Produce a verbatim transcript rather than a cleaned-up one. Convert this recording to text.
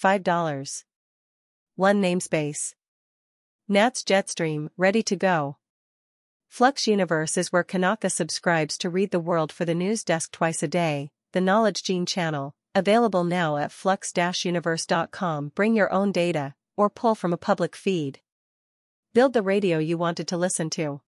five dollars. one namespace. Nats Jetstream, ready to go. Flux Universe is where Kanaka subscribes to read the world for the news desk twice a day, the Knowledge Gene channel, available now at flux dash universe dot com. Bring your own data, or pull from a public feed. Build the radio you wanted to listen to.